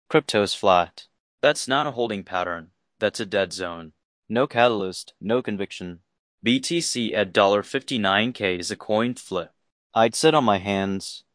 Crypto's flat. That's not a holding pattern. That's a dead zone. No catalyst, no conviction. BTC at $59K is a coin flip. I'd sit on my hands.